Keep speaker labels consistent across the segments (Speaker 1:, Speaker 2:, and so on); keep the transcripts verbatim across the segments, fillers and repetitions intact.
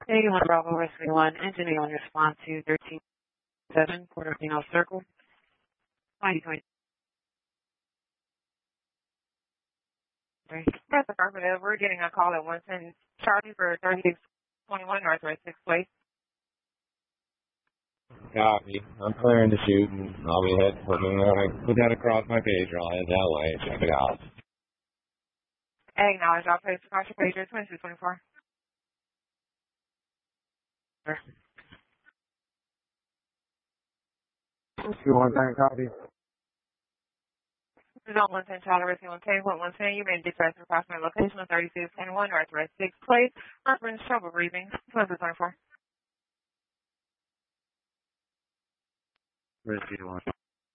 Speaker 1: eighty-one Bravo Rescue one, engine on response to thirteen seven, Portofino Circle, twenty twenty.
Speaker 2: That's affirmative. We're getting a call at one ten Charlie for thirty-six twenty-one Northwest sixth Place.
Speaker 3: Copy. I'm clearing to shoot, and I'll be head putting that, put that across my page, or I'll head that way. Check it out.
Speaker 2: Acknowledge all place across your pager twenty-two twenty-four.
Speaker 1: Sure.
Speaker 4: two one ten, copy.
Speaker 2: This is on one ten Charlie Rescue one ten, one ten. You may dispatch to approximate location of thirty-six twenty-one Northwest sixth Place. Reference trouble breathing, twenty-two twenty-four.
Speaker 5: Rescue one.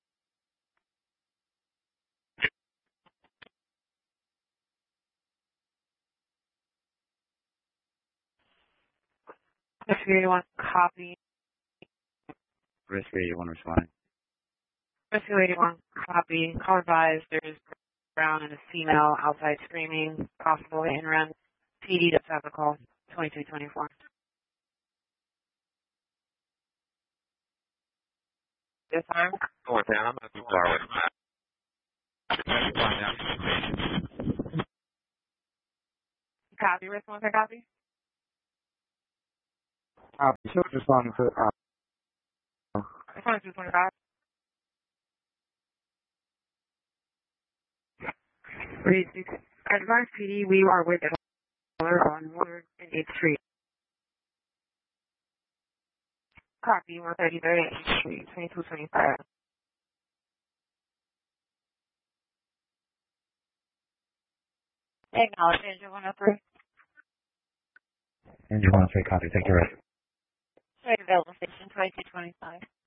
Speaker 1: Rescue eighty-one, copy.
Speaker 5: Rescue eighty-one responding.
Speaker 1: Rescue eighty-one, copy. Call advised, there's Brown and a female outside screaming, possible in run. P D does have a call, twenty-two twenty-four.
Speaker 2: This time?
Speaker 3: one ten, I'm not too far away from that.
Speaker 2: Copy, Rescue one ten, copy.
Speaker 4: Copy. Should respond to uh,
Speaker 2: twenty-two twenty-five.
Speaker 1: Advice P D, we are with a caller on one and eighth Street.
Speaker 2: Copy, one thirty-third eighth Street, twenty-two twenty-five. Acknowledge engine one oh three.
Speaker 5: Engine one oh three, copy. Take your rest.
Speaker 2: Trade available station twenty-two twenty-five.